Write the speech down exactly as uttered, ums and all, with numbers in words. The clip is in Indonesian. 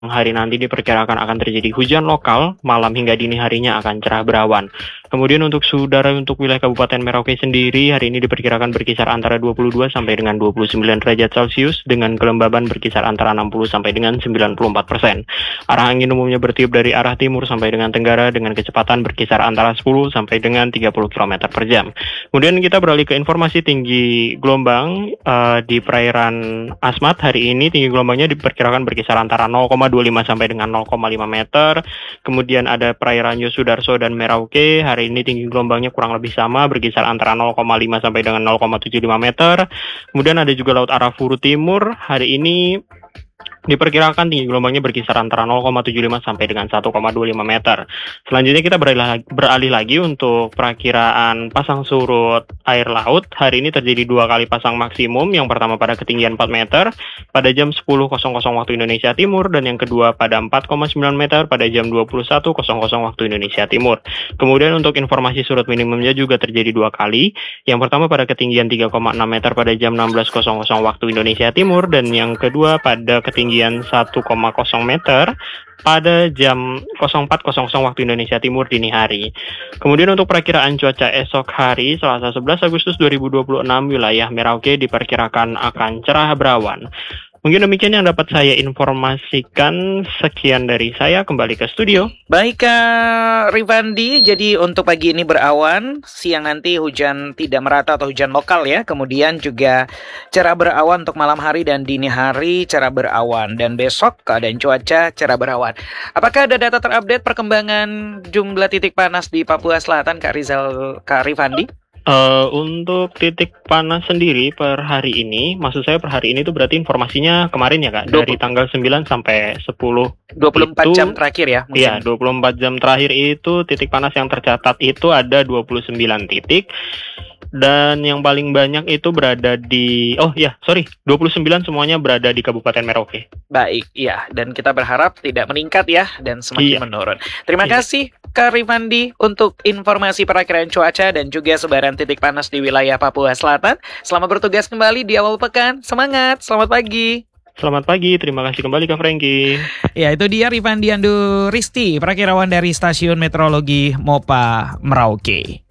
hari nanti diperkirakan akan terjadi hujan lokal, malam hingga dini harinya akan cerah berawan. Kemudian untuk saudara untuk wilayah Kabupaten Merauke sendiri, hari ini diperkirakan berkisar antara dua puluh dua sampai dengan dua puluh sembilan derajat Celcius dengan kelembaban berkisar antara enam puluh sampai dengan sembilan puluh empat persen. Arah angin umumnya bertiup dari arah timur sampai dengan tenggara dengan kecepatan berkisar antara sepuluh sampai dengan tiga puluh kilometer per jam. Kemudian kita beralih ke informasi tinggi gelombang uh, di perairan Asmat. Hari ini tinggi gelombangnya diperkirakan berkisar antara nol koma dua puluh lima sampai dengan nol koma lima meter. Kemudian ada perairan Yosudarso dan Merauke. Hari ini tinggi gelombangnya kurang lebih sama, berkisar antara nol koma lima sampai dengan nol koma tujuh lima meter. Kemudian ada juga Laut Arafuru Timur. Hari ini diperkirakan tinggi gelombangnya berkisar antara nol koma tujuh lima sampai dengan satu koma dua lima meter. Selanjutnya kita beralih, beralih lagi untuk perakiraan pasang surut air laut. Hari ini terjadi dua kali pasang maksimum. Yang pertama pada ketinggian empat meter pada jam sepuluh waktu Indonesia Timur, dan yang kedua pada empat koma sembilan meter pada jam dua puluh satu waktu Indonesia Timur. Kemudian untuk informasi surut minimumnya juga terjadi dua kali. Yang pertama pada ketinggian tiga koma enam meter pada jam enam belas waktu Indonesia Timur, dan yang kedua pada ketinggian satu koma nol meter pada jam nol empat waktu Indonesia Timur dini hari. Kemudian untuk perakiraan cuaca esok hari Selasa sebelas Agustus dua ribu dua puluh enam, wilayah Merauke diperkirakan akan cerah berawan. Mungkin demikian yang dapat saya informasikan. Sekian dari saya, kembali ke studio. Baik Kak Rifandi, jadi untuk pagi ini berawan, siang nanti hujan tidak merata atau hujan lokal ya. Kemudian juga cerah berawan untuk malam hari dan dini hari cerah berawan. Dan besok keadaan cuaca cerah berawan. Apakah ada data terupdate perkembangan jumlah titik panas di Papua Selatan Kak Rizal, Kak Rifandi? Uh, untuk titik panas sendiri per hari ini, maksud saya per hari ini itu berarti informasinya kemarin ya Kak, dari tanggal sembilan sampai sepuluh dua puluh empat itu, jam terakhir ya mungkin. Iya, dua puluh empat jam terakhir itu titik panas yang tercatat itu ada dua puluh sembilan titik. Dan yang paling banyak itu berada di, oh ya, sorry, dua puluh sembilan semuanya berada di Kabupaten Merauke. Baik, iya, dan kita berharap tidak meningkat ya, dan semakin iya. menurun. Terima iya. kasih Kak Rifandi untuk informasi perakiraan cuaca dan juga sebaran titik panas di wilayah Papua Selatan. Selamat bertugas kembali di awal pekan. Semangat, selamat pagi. Selamat pagi, terima kasih kembali Kak Franky. Ya, itu dia Rifandi Anduristi, perakirawan dari Stasiun Meteorologi MOPA Merauke.